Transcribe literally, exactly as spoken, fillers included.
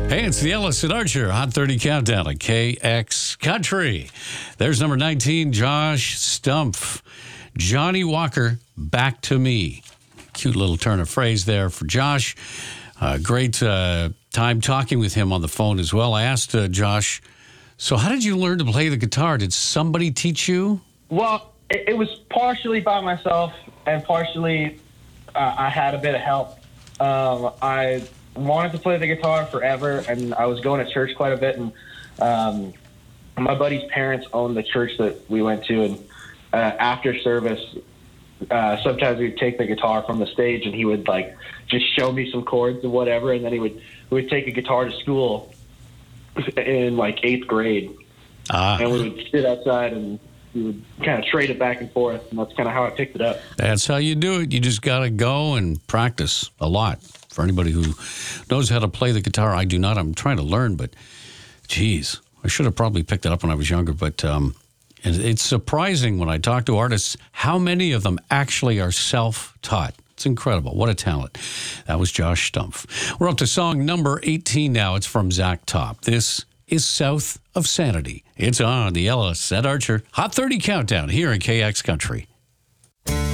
Hey, it's the Ellis and Archer Hot thirty Countdown at K X Country. There's number nineteen, Josh Stumpf. Johnny Walker, Back to Me. Cute little turn of phrase there for Josh. Uh, great uh, time talking with him on the phone as well. I asked uh, Josh, so how did you learn to play the guitar? Did somebody teach you? Well, it, it was partially by myself and partially uh, I had a bit of help. Um, I wanted to play the guitar forever, and I was going to church quite a bit. And um, my buddy's parents owned the church that we went to, and uh, after service, uh, sometimes we'd take the guitar from the stage, and he would like just show me some chords and whatever, and then he would we would take a guitar to school in like eighth grade, Ah. and we would sit outside and we would kind of trade it back and forth, and that's kind of how I picked it up. That's how you do it. You just got to go and practice a lot. For anybody who knows how to play the guitar, I do not. I'm trying to learn, but geez, I should have probably picked it up when I was younger. But um, it, it's surprising when I talk to artists how many of them actually are self-taught. It's incredible. What a talent. That was Josh Stumpf. We're up to song number eighteen now. It's from Zach Top. This is South of Sanity. It's on the Ellis and Archer Hot thirty Countdown here in K X Country.